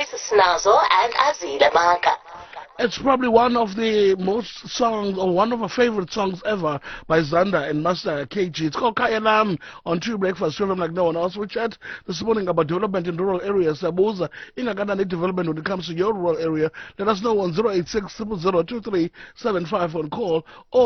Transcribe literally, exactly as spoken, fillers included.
Stories, Snazo and Azile Maka. It's probably one of the most songs, or one of our favorite songs ever by Zanda and Master K G. It's called Kaya Lam on True Breakfast, Program like no one else. We chat this morning about development in rural areas. Sabuza, Ingagana development when it comes to your rural area. Let us know on zero eight six zero zero two three seven five on call. Or